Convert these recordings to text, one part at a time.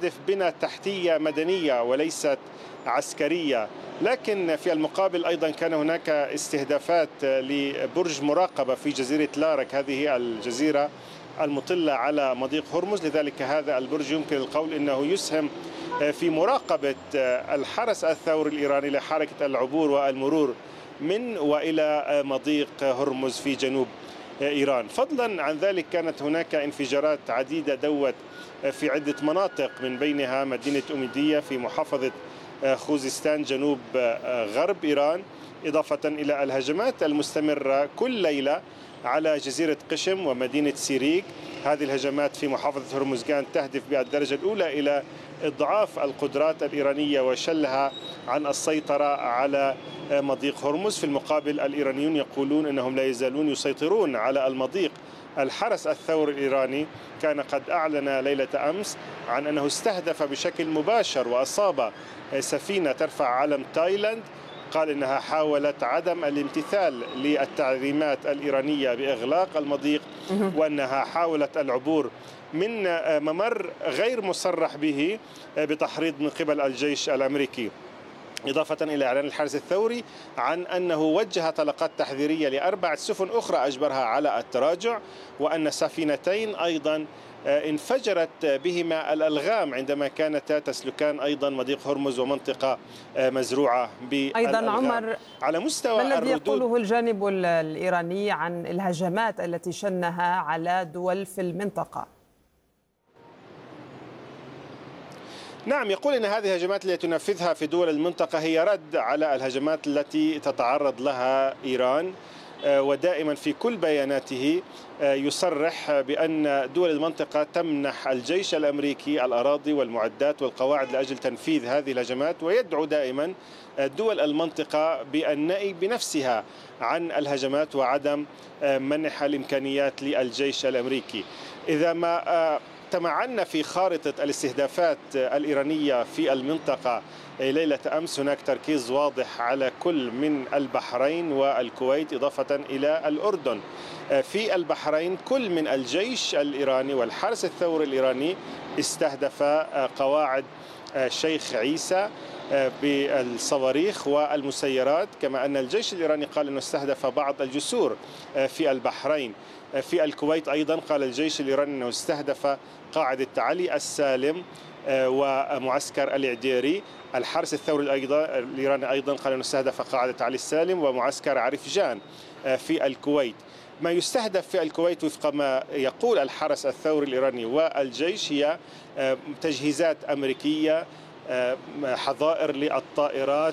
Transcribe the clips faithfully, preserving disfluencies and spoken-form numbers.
تستهدف بنى تحتية مدنية وليست عسكرية. لكن في المقابل أيضا كان هناك استهدافات لبرج مراقبة في جزيرة لارك، هذه الجزيرة المطلة على مضيق هرمز. لذلك هذا البرج يمكن القول أنه يسهم في مراقبة الحرس الثوري الإيراني لحركة العبور والمرور من وإلى مضيق هرمز في جنوب إيران. فضلا عن ذلك كانت هناك انفجارات عديدة دوت في عدة مناطق، من بينها مدينة أميدية في محافظة خوزستان جنوب غرب إيران، إضافة إلى الهجمات المستمرة كل ليلة على جزيرة قشم ومدينة سيريك. هذه الهجمات في محافظة هرمزغان تهدف بالدرجة الأولى إلى إضعاف القدرات الإيرانية وشلها عن السيطرة على مضيق هرمز. في المقابل الإيرانيون يقولون أنهم لا يزالون يسيطرون على المضيق. الحرس الثوري الإيراني كان قد أعلن ليلة أمس عن أنه استهدف بشكل مباشر وأصاب سفينة ترفع علم تايلاند، قال إنها حاولت عدم الامتثال للتعليمات الإيرانية بإغلاق المضيق، وأنها حاولت العبور من ممر غير مصرح به بتحريض من قبل الجيش الأمريكي. إضافة إلى إعلان الحرس الثوري عن أنه وجه طلقات تحذيرية لأربع سفن أخرى أجبرها على التراجع، وأن سفينتين أيضا انفجرت بهما الألغام عندما كانتا تسلكان أيضا مضيق هرمز ومنطقة مزروعة بالألغام. أيضا عمر، على مستوى ما الذي الردود يقوله الجانب الإيراني عن الهجمات التي شنها على دول في المنطقة؟ نعم، يقول أن هذه الهجمات التي تنفذها في دول المنطقة هي رد على الهجمات التي تتعرض لها إيران، ودائما في كل بياناته يصرح بأن دول المنطقة تمنح الجيش الأمريكي الأراضي والمعدات والقواعد لأجل تنفيذ هذه الهجمات، ويدعو دائما دول المنطقة بالنأي بنفسها عن الهجمات وعدم منح الإمكانيات للجيش الأمريكي. إذا ما تمعنا في خارطة الاستهدافات الإيرانية في المنطقة ليلة أمس، هناك تركيز واضح على كل من البحرين والكويت إضافة إلى الأردن. في البحرين كل من الجيش الإيراني والحرس الثوري الإيراني استهدف قواعد شيخ عيسى بالصواريخ والمسيرات، كما أن الجيش الإيراني قال أنه استهدف بعض الجسور في البحرين. في الكويت أيضا قال الجيش الإيراني أنه استهدف قاعدة علي السالم ومعسكر العديري. الحرس الثوري الإيراني أيضا قال أنه استهدف قاعدة علي السالم ومعسكر عرفجان في الكويت. ما يستهدف في الكويت وفق ما يقول الحرس الثوري الإيراني والجيش هي تجهيزات أمريكية، حظائر للطائرات،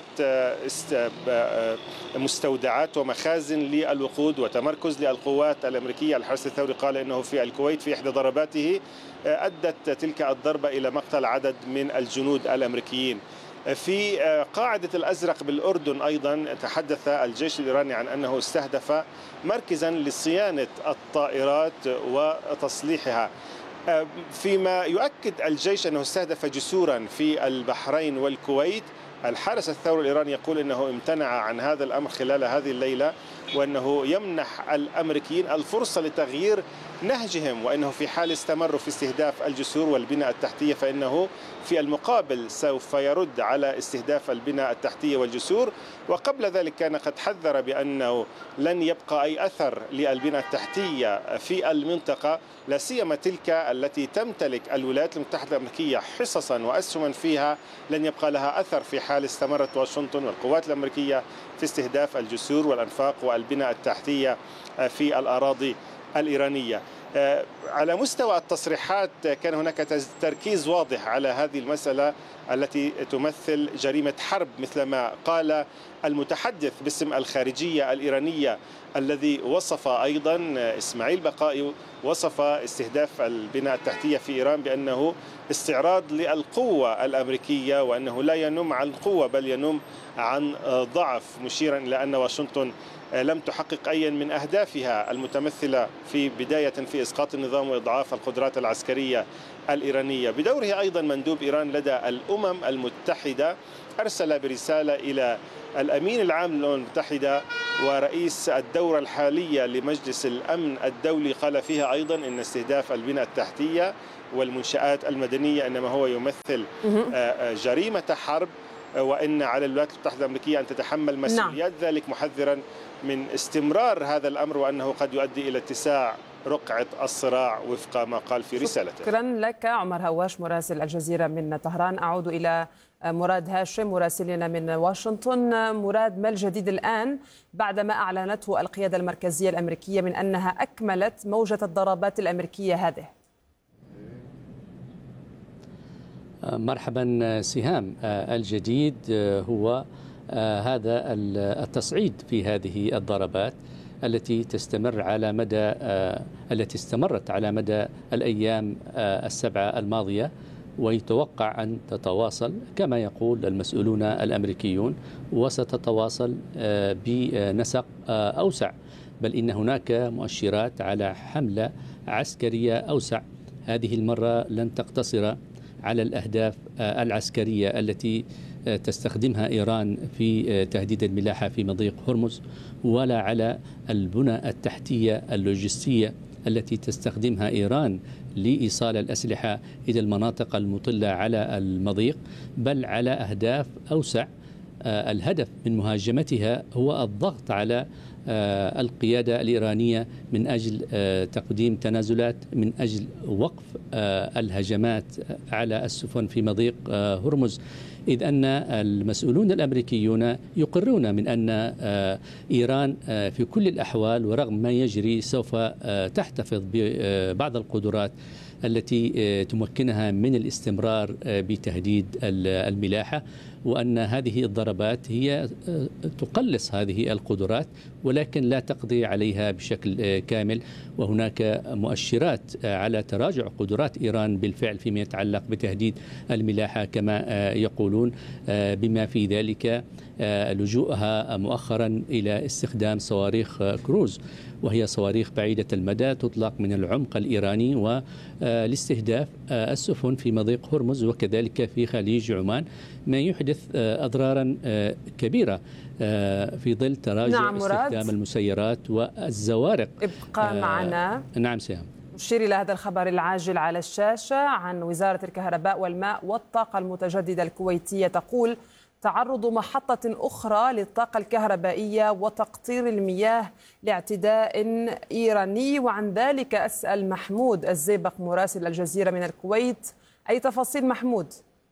مستودعات ومخازن للوقود وتمركز للقوات الأمريكية. الحرس الثوري قال إنه في الكويت في إحدى ضرباته أدت تلك الضربة إلى مقتل عدد من الجنود الأمريكيين. في قاعدة الأزرق بالأردن أيضا تحدث الجيش الإيراني عن أنه استهدف مركزا لصيانة الطائرات وتصليحها، فيما يؤكد الجيش أنه استهدف جسورا في البحرين والكويت. الحرس الثوري الإيراني يقول أنه امتنع عن هذا الأمر خلال هذه الليلة، وأنه يمنح الأمريكيين الفرصة لتغيير نهجهم، وأنه في حال استمروا في استهداف الجسور والبنى التحتية فإنه في المقابل سوف يرد على استهداف البنى التحتية والجسور. وقبل ذلك كان قد حذر بأنه لن يبقى أي أثر للبنى التحتية في المنطقة، لا سيما تلك التي تمتلك الولايات المتحدة الأمريكية حصصا وأسهما فيها، لن يبقى لها أثر في حال استمرت واشنطن والقوات الأمريكية في استهداف الجسور والأنفاق والبنى التحتية في الأراضي الإيرانية. على مستوى التصريحات كان هناك تركيز واضح على هذه المسألة التي تمثل جريمة حرب، مثلما قال المتحدث باسم الخارجية الإيرانية الذي وصف أيضا إسماعيل بقائي، وصف استهداف البنى التحتية في إيران بأنه استعراض للقوة الأمريكية، وأنه لا ينم عن قوة بل ينم عن ضعف، مشيرا إلى أن واشنطن لم تحقق أي من أهدافها المتمثلة في بداية في لإسقاط النظام وإضعاف القدرات العسكرية الإيرانية. بدوره أيضا مندوب إيران لدى الأمم المتحدة أرسل برسالة إلى الأمين العام للأمم المتحدة ورئيس الدورة الحالية لمجلس الأمن الدولي، قال فيها أيضا أن استهداف البنى التحتية والمنشآت المدنية إنما هو يمثل جريمة حرب، وإن على الولايات المتحدة الأمريكية أن تتحمل مسؤوليات ذلك، محذرا من استمرار هذا الأمر وأنه قد يؤدي إلى اتساع رقعة الصراع وفق ما قال في رسالته. شكرا لك عمر هواش مراسل الجزيرة من طهران. أعود إلى مراد هاشم مراسلنا من واشنطن. مراد، ما الجديد الآن بعدما أعلنته القيادة المركزية الأمريكية من أنها أكملت موجة الضربات الأمريكية هذه؟ مرحبا سهام. الجديد هو هذا التصعيد في هذه الضربات التي تستمر على مدى التي استمرت على مدى الأيام السبعة الماضية، ويتوقع أن تتواصل كما يقول المسؤولون الأمريكيون، وستتواصل بنسق أوسع، بل إن هناك مؤشرات على حملة عسكرية أوسع هذه المرة لن تقتصر على الأهداف العسكرية التي تستخدمها إيران في تهديد الملاحة في مضيق هرمز، ولا على البنى التحتية اللوجستية التي تستخدمها إيران لإيصال الأسلحة إلى المناطق المطلة على المضيق، بل على أهداف أوسع. الهدف من مهاجمتها هو الضغط على القيادة الإيرانية من أجل تقديم تنازلات، من أجل وقف الهجمات على السفن في مضيق هرمز، إذ أن المسؤولون الأمريكيون يقرون من أن إيران في كل الأحوال ورغم ما يجري سوف تحتفظ ببعض القدرات التي تمكنها من الاستمرار بتهديد الملاحة، وأن هذه الضربات هي تقلص هذه القدرات ولكن لا تقضي عليها بشكل كامل. وهناك مؤشرات على تراجع قدرات إيران بالفعل فيما يتعلق بتهديد الملاحة كما يقولون، بما في ذلك لجوءها مؤخرا إلى استخدام صواريخ كروز، وهي صواريخ بعيدة المدى تطلق من العمق الإيراني ولاستهداف السفن في مضيق هرمز وكذلك في خليج عمان، ما يحدث أضرارا كبيرة في ظل تراجع نعم استخدام المسيرات والزوارق. ابقى معنا. نعم سهام. نشير إلى هذا الخبر العاجل على الشاشة عن وزارة الكهرباء والماء والطاقة المتجددة الكويتية، تقول: تعرض محطة أخرى للطاقة الكهربائية وتقطير المياه لاعتداء إيراني. وعن ذلك أسأل محمود الزيبق مراسل الجزيرة من الكويت. أي تفاصيل محمود؟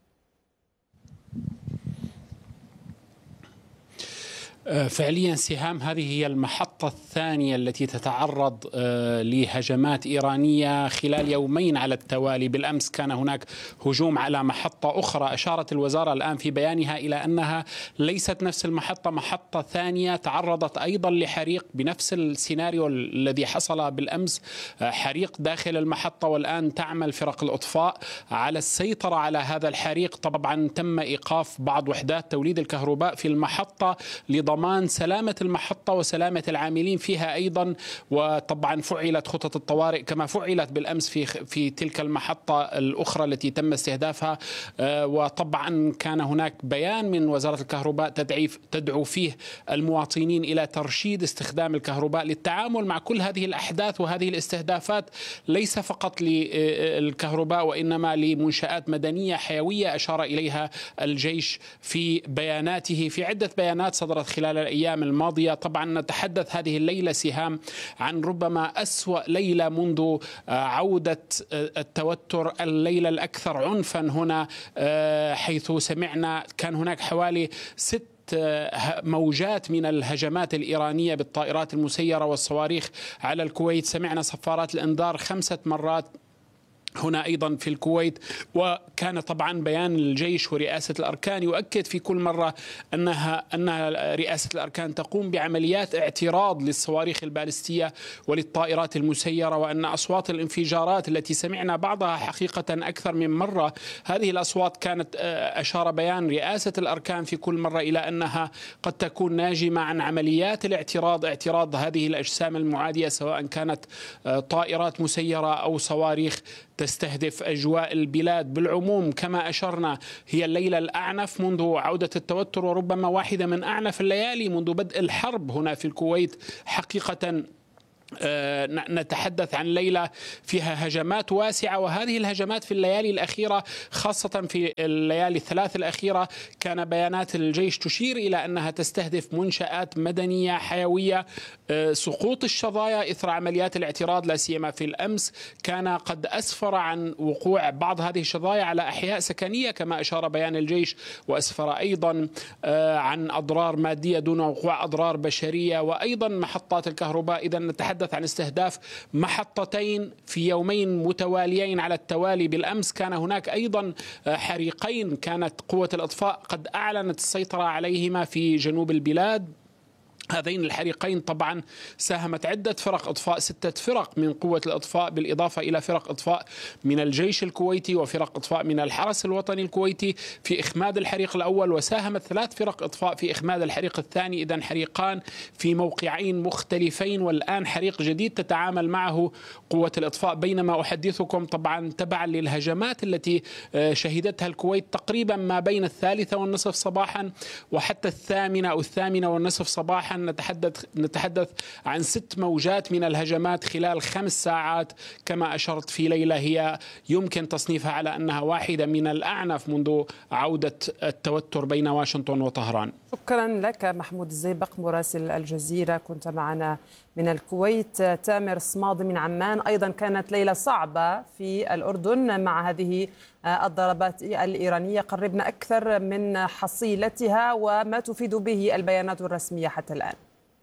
فعليا سهام، هذه هي المحطة الثانية التي تتعرض لهجمات إيرانية خلال يومين على التوالي. بالأمس كان هناك هجوم على محطة أخرى. أشارت الوزارة الآن في بيانها إلى أنها ليست نفس المحطة، محطة ثانية تعرضت أيضا لحريق بنفس السيناريو الذي حصل بالأمس، حريق داخل المحطة، والآن تعمل فرق الإطفاء على السيطرة على هذا الحريق. طبعا تم إيقاف بعض وحدات توليد الكهرباء في المحطة لضمان ضمان سلامة المحطة وسلامة العاملين فيها أيضا. وطبعا فعلت خطط الطوارئ كما فعلت بالأمس في في تلك المحطة الأخرى التي تم استهدافها. وطبعا كان هناك بيان من وزارة الكهرباء تدعو فيه المواطنين إلى ترشيد استخدام الكهرباء للتعامل مع كل هذه الأحداث وهذه الاستهدافات، ليس فقط للكهرباء وإنما لمنشآت مدنية حيوية أشار إليها الجيش في بياناته، في عدة بيانات صدرت خلال الأيام الماضية. طبعا نتحدث هذه الليلة سهام عن ربما أسوأ ليلة منذ عودة التوتر، الليلة الأكثر عنفا هنا، حيث سمعنا كان هناك حوالي ست موجات من الهجمات الإيرانية بالطائرات المسيرة والصواريخ على الكويت. سمعنا صفارات الإنذار خمسة مرات هنا أيضا في الكويت. وكان طبعا بيان الجيش ورئاسة الأركان يؤكد في كل مرة أنها أن رئاسة الأركان تقوم بعمليات اعتراض للصواريخ البالستية وللطائرات المسيرة، وأن أصوات الانفجارات التي سمعنا بعضها حقيقة أكثر من مرة، هذه الأصوات كانت أشار بيان رئاسة الأركان في كل مرة إلى أنها قد تكون ناجمة عن عمليات الاعتراض، اعتراض هذه الأجسام المعادية سواء كانت طائرات مسيرة أو صواريخ تستهدف أجواء البلاد بالعموم. كما أشرنا هي الليلة الأعنف منذ عودة التوتر، وربما واحدة من أعنف الليالي منذ بدء الحرب هنا في الكويت حقيقة. نتحدث عن ليلة فيها هجمات واسعة، وهذه الهجمات في الليالي الأخيرة خاصة في الليالي الثلاث الأخيرة كان بيانات الجيش تشير إلى أنها تستهدف منشآت مدنية حيوية. سقوط الشظايا إثر عمليات الاعتراض لا سيما في الأمس كان قد أسفر عن وقوع بعض هذه الشظايا على أحياء سكنية كما أشار بيان الجيش، وأسفر أيضا عن أضرار مادية دون وقوع أضرار بشرية، وأيضا محطات الكهرباء. إذا نتحدث عن استهداف محطتين في يومين متواليين على التوالي. بالأمس كان هناك أيضا حريقين كانت قوة الإطفاء قد أعلنت السيطرة عليهما في جنوب البلاد. هذين الحريقين طبعا ساهمت عدة فرق إطفاء، ستة فرق من قوة الإطفاء بالإضافة إلى فرق إطفاء من الجيش الكويتي وفرق إطفاء من الحرس الوطني الكويتي في إخماد الحريق الأول، وساهمت ثلاث فرق إطفاء في إخماد الحريق الثاني. إذن حريقان في موقعين مختلفين، والآن حريق جديد تتعامل معه قوة الإطفاء. بينما أحدثكم طبعا تبعا للهجمات التي شهدتها الكويت تقريبا ما بين الثالثة والنصف صباحا وحتى الثامنة أو الثامنة والنصف صباحا نتحدث نتحدث عن ست موجات من الهجمات خلال خمس ساعات. كما أشرت في ليلة هي يمكن تصنيفها على أنها واحدة من الأعنف منذ عودة التوتر بين واشنطن وطهران. شكرا لك محمود الزيبق مراسل الجزيرة، كنت معنا من الكويت. تامر صماد من عمان، أيضا كانت ليلة صعبة في الأردن مع هذه الضربات الإيرانية، قربنا أكثر من حصيلتها وما تفيد به البيانات الرسمية حتى الآن.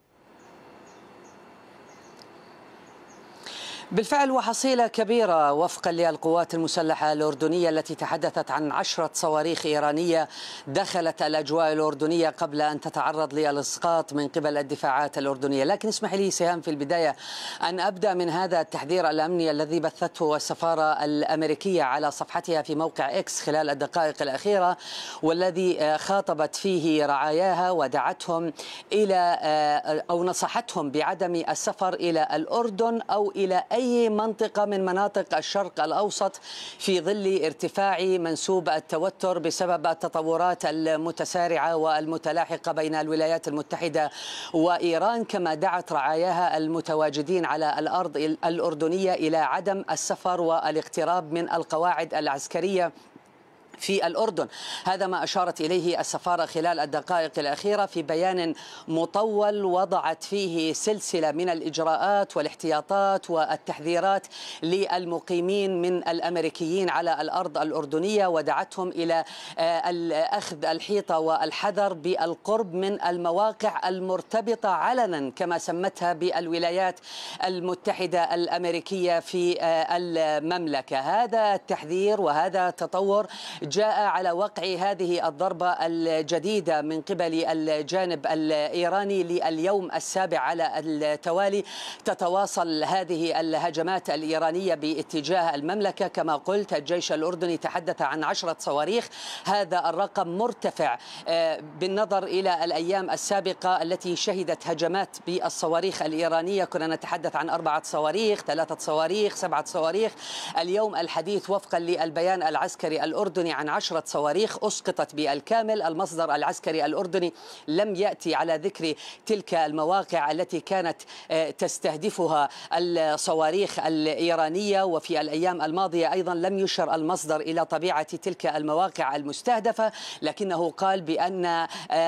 بالفعل وحصيلة كبيرة وفقا للقوات المسلحة الأردنية التي تحدثت عن عشرة صواريخ إيرانية دخلت الأجواء الأردنية قبل أن تتعرض للإسقاط من قبل الدفاعات الأردنية. لكن اسمح لي سهام في البداية أن أبدأ من هذا التحذير الأمني الذي بثته السفارة الأمريكية على صفحتها في موقع إكس خلال الدقائق الأخيرة، والذي خاطبت فيه رعاياها ودعتهم إلى أو نصحتهم بعدم السفر إلى الأردن أو إلى أي أي منطقة من مناطق الشرق الأوسط في ظل ارتفاع منسوب التوتر بسبب التطورات المتسارعة والمتلاحقة بين الولايات المتحدة وإيران. كما دعت رعاياها المتواجدين على الأرض الأردنية إلى عدم السفر والاقتراب من القواعد العسكرية في الأردن. هذا ما أشارت إليه السفارة خلال الدقائق الأخيرة في بيان مطول وضعت فيه سلسلة من الإجراءات والاحتياطات والتحذيرات للمقيمين من الأمريكيين على الأرض الأردنية، ودعتهم إلى أخذ الحيطة والحذر بالقرب من المواقع المرتبطة علنا كما سمتها بالولايات المتحدة الأمريكية في المملكة. هذا التحذير وهذا التطور جاء على وقع هذه الضربة الجديدة من قبل الجانب الإيراني لليوم السابع على التوالي. تتواصل هذه الهجمات الإيرانية باتجاه المملكة. كما قلت الجيش الأردني تحدث عن عشرة صواريخ، هذا الرقم مرتفع بالنظر إلى الأيام السابقة التي شهدت هجمات بالصواريخ الإيرانية. كنا نتحدث عن أربعة صواريخ، ثلاثة صواريخ، سبعة صواريخ. اليوم الحديث وفقا للبيان العسكري الأردني عن عشرة صواريخ أسقطت بالكامل. المصدر العسكري الأردني لم يأتي على ذكر تلك المواقع التي كانت تستهدفها الصواريخ الإيرانية، وفي الأيام الماضية أيضا لم يشر المصدر إلى طبيعة تلك المواقع المستهدفة، لكنه قال بأن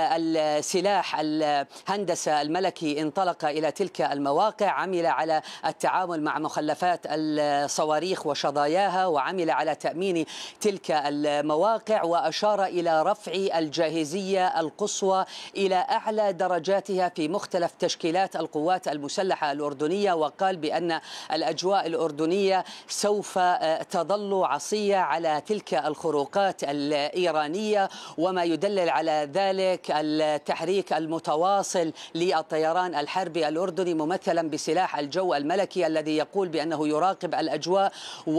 السلاح الهندسة الملكي انطلق إلى تلك المواقع، عمل على التعامل مع مخلفات الصواريخ وشظاياها، وعمل على تأمين تلك المواقع، وأشار إلى رفع الجاهزية القصوى إلى أعلى درجاتها في مختلف تشكيلات القوات المسلحة الأردنية، وقال بأن الأجواء الأردنية سوف تظل عصية على تلك الخروقات الإيرانية، وما يدلل على ذلك التحريك المتواصل للطيران الحربي الأردني ممثلا بسلاح الجو الملكي الذي يقول بأنه يراقب الأجواء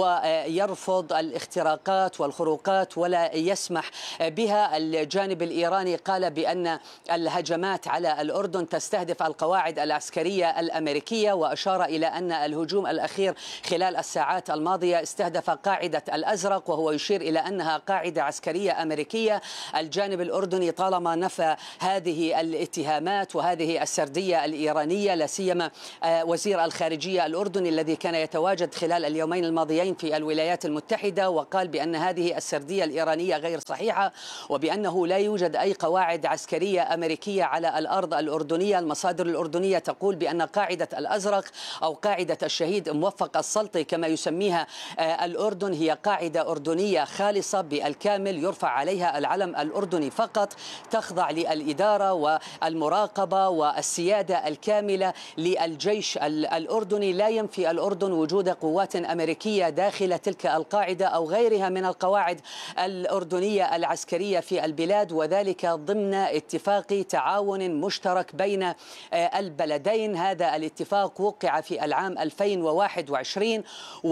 ويرفض الاختراقات والخروقات ولا يسمح بها. الجانب الإيراني قال بأن الهجمات على الأردن تستهدف القواعد العسكرية الأمريكية، وأشار إلى أن الهجوم الأخير خلال الساعات الماضية استهدف قاعدة الأزرق، وهو يشير إلى أنها قاعدة عسكرية أمريكية. الجانب الأردني طالما نفى هذه الاتهامات وهذه السردية الإيرانية، لا سيما وزير الخارجية الأردني الذي كان يتواجد خلال اليومين الماضيين في الولايات المتحدة، وقال بأن هذه السردية الإيرانية غير صحيحة، وبأنه لا يوجد أي قواعد عسكرية أمريكية على الأرض الأردنية. المصادر الأردنية تقول بأن قاعدة الأزرق أو قاعدة الشهيد موفق السلطي كما يسميها الأردن هي قاعدة أردنية خالصة بالكامل، يرفع عليها العلم الأردني فقط، تخضع للإدارة والمراقبة والسيادة الكاملة للجيش الأردني. لا ينفي الأردن وجود قوات أمريكية داخل تلك القاعدة أو غيرها من القواعد الأردنية العسكرية في البلاد، وذلك ضمن اتفاق تعاون مشترك بين البلدين. هذا الاتفاق وقع في العام ألفين وواحد وعشرين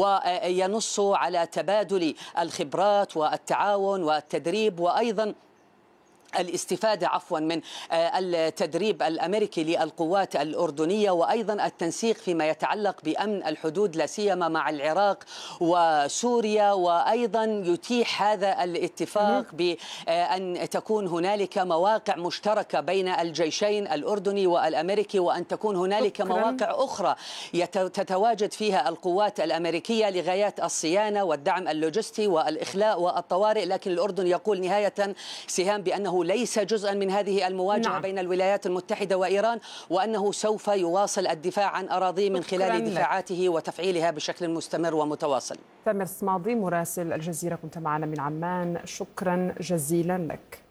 وينص على تبادل الخبرات والتعاون والتدريب، وأيضا الاستفادة عفوا من التدريب الأمريكي للقوات الأردنية، وأيضا التنسيق فيما يتعلق بأمن الحدود لا سيما مع العراق وسوريا، وأيضا يتيح هذا الاتفاق بأن تكون هنالك مواقع مشتركة بين الجيشين الأردني والأمريكي، وأن تكون هنالك شكرا. مواقع أخرى تتواجد فيها القوات الأمريكية لغايات الصيانة والدعم اللوجستي والإخلاء والطوارئ. لكن الأردن يقول نهاية سهام بأنه ليس جزءا من هذه المواجهة نعم. بين الولايات المتحدة وإيران، وأنه سوف يواصل الدفاع عن أراضيه من خلال دفاعاته وتفعيلها بشكل مستمر ومتواصل. ثامر الصمادي مراسل الجزيرة كنت معنا من عمان، شكرا جزيلا لك.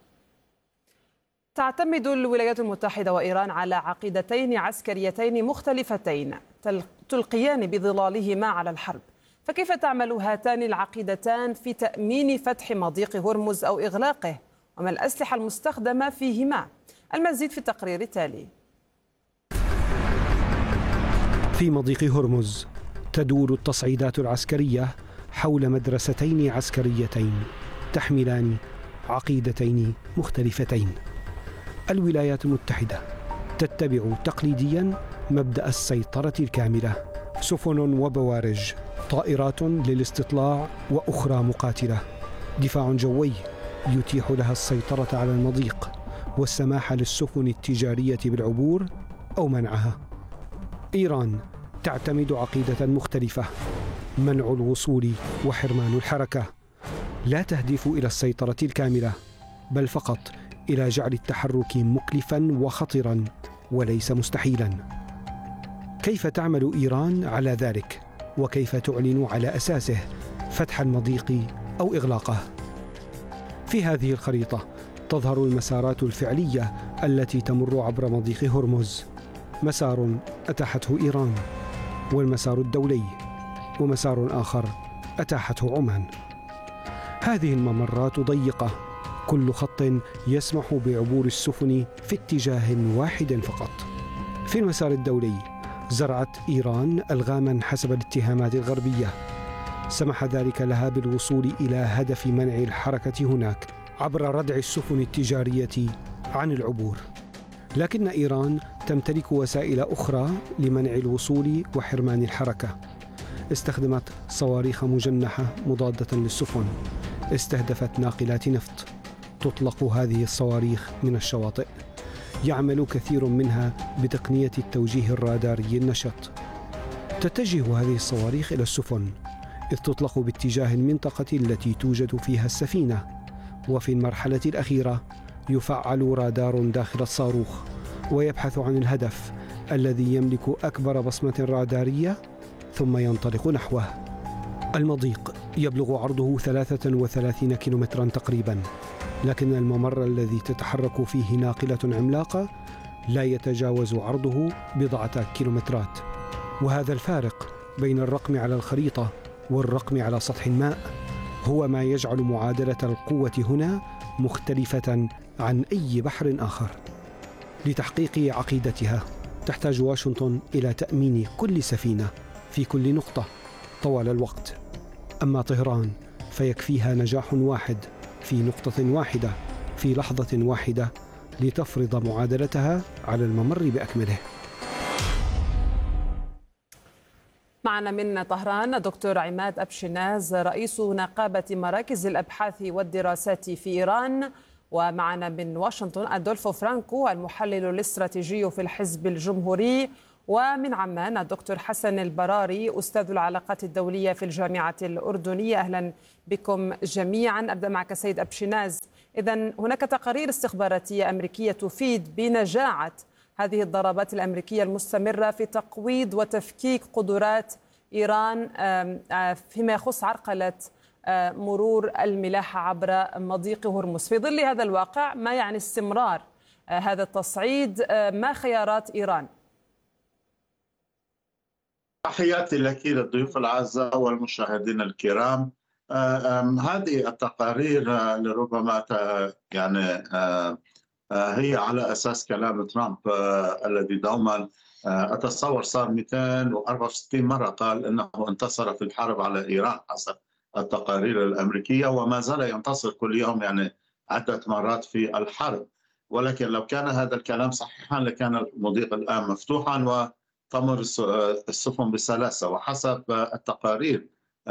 تعتمد الولايات المتحدة وإيران على عقيدتين عسكريتين مختلفتين تلقيان بظلالهما على الحرب، فكيف تعمل هاتان العقيدتان في تأمين فتح مضيق هرمز أو إغلاقه؟ وما الأسلحة المستخدمة فيهما؟ المزيد في التقرير التالي. في مضيق هرمز تدور التصعيدات العسكرية حول مدرستين عسكريتين تحملان عقيدتين مختلفتين. الولايات المتحدة تتبع تقليديا مبدأ السيطرة الكاملة، سفن وبوارج، طائرات للاستطلاع وأخرى مقاتلة، دفاع جوي يتيح لها السيطرة على المضيق والسماح للسفن التجارية بالعبور أو منعها. إيران تعتمد عقيدة مختلفة، منع الوصول وحرمان الحركة، لا تهدف إلى السيطرة الكاملة بل فقط إلى جعل التحرك مكلفا وخطرا وليس مستحيلا. كيف تعمل إيران على ذلك؟ وكيف تعلن على أساسه فتح المضيق أو إغلاقه؟ في هذه الخريطة تظهر المسارات الفعلية التي تمر عبر مضيق هرمز، مسار أتاحته إيران، والمسار الدولي، ومسار آخر أتاحته عمان. هذه الممرات ضيقة، كل خط يسمح بعبور السفن في اتجاه واحد فقط. في المسار الدولي زرعت إيران ألغاما حسب الاتهامات الغربية، سمح ذلك لها بالوصول إلى هدف منع الحركة هناك عبر ردع السفن التجارية عن العبور. لكن إيران تمتلك وسائل أخرى لمنع الوصول وحرمان الحركة. استخدمت صواريخ مجنحة مضادة للسفن، استهدفت ناقلات نفط. تطلق هذه الصواريخ من الشواطئ، يعمل كثير منها بتقنية التوجيه الراداري النشط. تتجه هذه الصواريخ إلى السفن إذ تطلق باتجاه المنطقة التي توجد فيها السفينة، وفي المرحلة الأخيرة يفعل رادار داخل الصاروخ ويبحث عن الهدف الذي يملك أكبر بصمة رادارية ثم ينطلق نحوه. المضيق يبلغ عرضه ثلاثة وثلاثين كيلومترا تقريبا، لكن الممر الذي تتحرك فيه ناقلة عملاقة لا يتجاوز عرضه بضعة كيلومترات. وهذا الفارق بين الرقم على الخريطة والرقم على سطح الماء هو ما يجعل معادلة القوة هنا مختلفة عن أي بحر آخر. لتحقيق عقيدتها تحتاج واشنطن إلى تأمين كل سفينة في كل نقطة طوال الوقت، أما طهران فيكفيها نجاح واحد في نقطة واحدة في لحظة واحدة لتفرض معادلتها على الممر بأكمله. معنا من طهران دكتور عماد أبشناز رئيس نقابة مراكز الأبحاث والدراسات في إيران، ومعنا من واشنطن أدولفو فرانكو المحلل الاستراتيجي في الحزب الجمهوري، ومن عمان الدكتور حسن البراري أستاذ العلاقات الدولية في الجامعة الأردنية. أهلا بكم جميعا. أبدأ معك سيد أبشناز. إذن هناك تقارير استخباراتية أمريكية تفيد بنجاعة هذه الضربات الأمريكية المستمرة في تقويض وتفكيك قدرات إيران فيما يخص عرقلة مرور الملاحة عبر مضيق هرمز. في ظل هذا الواقع ما يعني استمرار هذا التصعيد، ما خيارات إيران؟ تحياتي لك للضيوف الأعزاء والمشاهدين الكرام. هذه التقارير لربما يعني هي على أساس كلام ترامب الذي دوما أتصور صار مئتين وأربعة وستين مرة قال أنه انتصر في الحرب على إيران حسب التقارير الأمريكية، وما زال ينتصر كل يوم يعني عدة مرات في الحرب. ولكن لو كان هذا الكلام صحيحا لكان المضيق الآن مفتوحا وتمر السفن بسلاسة. وحسب التقارير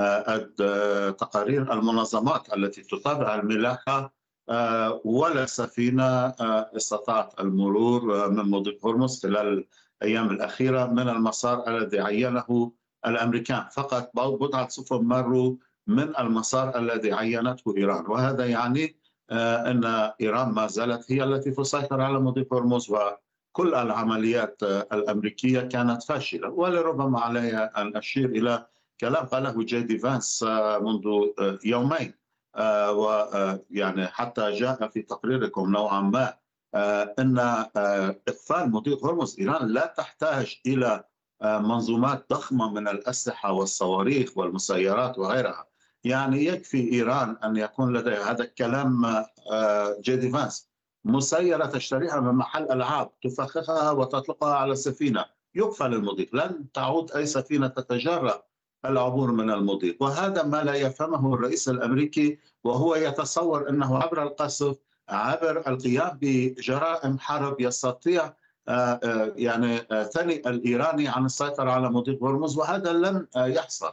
تقارير المنظمات التي تتابع الملاحة ولا سفينة استطاعت المرور من مضيق هرمز خلال الأيام الأخيرة من المسار الذي عينه الأمريكان. فقط بضعة سفن مروا من المسار الذي عينته إيران، وهذا يعني أن إيران ما زالت هي التي تسيطر على مضيق هرمز، وكل العمليات الأمريكية كانت فاشلة. ولربما علي أن أشير إلى كلام قاله جي دي فانس منذ يومين، ويعني حتى جاء في تقريركم نوعا ما أن إقفال مضيق هرمز إيران لا تحتاج إلى منظومات ضخمة من الأسلحة والصواريخ والمسيرات وغيرها. يعني يكفي إيران أن يكون لديها، هذا الكلام جي دي فانس، مسيرة تشتريها من محل ألعاب تفخخها وتطلقها على سفينة، يقفل المضيق، لن تعود أي سفينة تتجرأ العبور من المضيق. وهذا ما لا يفهمه الرئيس الأمريكي، وهو يتصور أنه عبر القصف، عبر القيام بجرائم حرب يستطيع يعني ثني الإيراني عن السيطرة على مضيق هرمز، وهذا لن يحصل.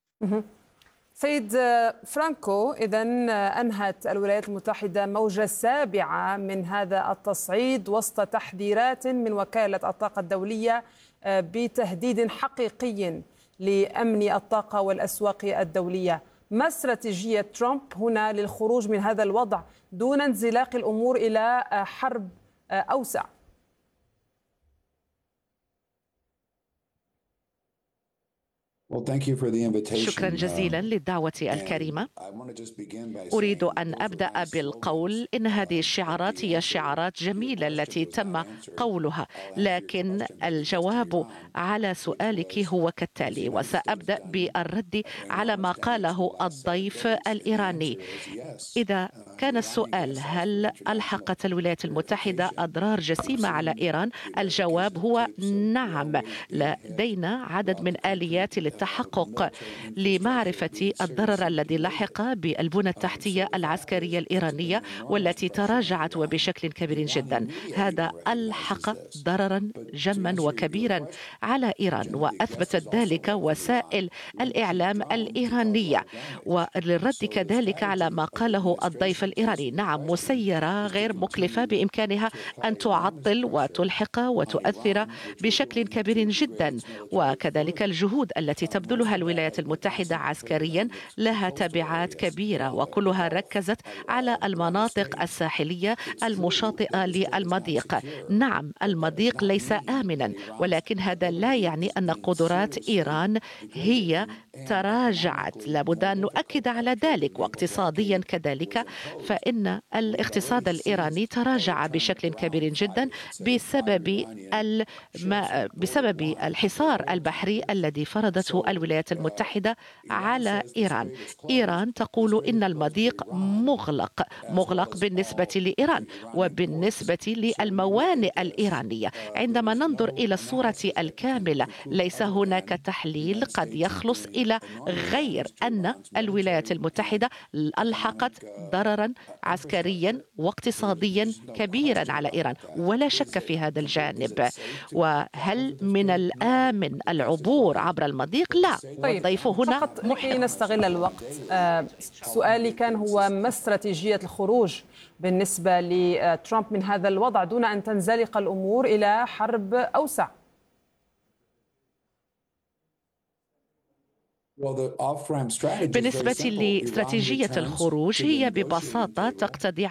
سيد فرانكو، إذن أنهت الولايات المتحدة موجة سابعة من هذا التصعيد وسط تحذيرات من وكالة الطاقة الدولية بتهديد حقيقي لأمن الطاقة والأسواق الدولية. ما استراتيجية ترامب هنا للخروج من هذا الوضع دون انزلاق الأمور إلى حرب أوسع؟ شكرا جزيلا للدعوة الكريمة. أريد أن أبدأ بالقول إن هذه الشعارات هي شعارات جميلة التي تم قولها، لكن الجواب على سؤالك هو كالتالي، وسأبدأ بالرد على ما قاله الضيف الإيراني. إذا كان السؤال هل ألحقت الولايات المتحدة أضرار جسيمة على إيران، الجواب هو نعم. لدينا عدد من آليات التحقق لمعرفة الضرر الذي لحق بالبنى التحتية العسكرية الإيرانية والتي تراجعت وبشكل كبير جدا. هذا ألحق ضررا جما وكبيرا على إيران، وأثبتت ذلك وسائل الإعلام الإيرانية. وللرد كذلك على ما قاله الضيف الإيراني، نعم، مسيرة غير مكلفة بإمكانها أن تعطل وتلحق وتؤثر بشكل كبير جدا، وكذلك الجهود التي تبذلها الولايات المتحدة عسكريا لها تبعات كبيرة، وكلها ركزت على المناطق الساحلية المشاطئة للمضيق. نعم، المضيق ليس آمنا، ولكن هذا لا يعني أن قدرات إيران هي تراجعت، لابد أن نؤكد على ذلك، واقتصاديا كذلك، فإن الاقتصاد الإيراني تراجع بشكل كبير جدا بسبب بسبب الحصار البحري الذي فرضته الولايات المتحدة على إيران. إيران تقول إن المضيق مغلق مغلق بالنسبة لإيران وبالنسبة للموانئ الإيرانية. عندما ننظر إلى الصورة الكاملة ليس هناك تحليل قد يخلص إلى غير أن الولايات المتحدة ألحقت ضررا عسكريا واقتصاديا كبيرا على إيران، ولا شك في هذا الجانب. وهل من الآمن العبور عبر المضيق؟ لا. طيب، والضيف هنا فقط لكي نستغل الوقت، آه سؤالي كان هو ما استراتيجية الخروج بالنسبة لترامب من هذا الوضع دون أن تنزلق الأمور إلى حرب أوسع؟ بالنسبة لاستراتيجية الخروج هي ببساطة تقتضي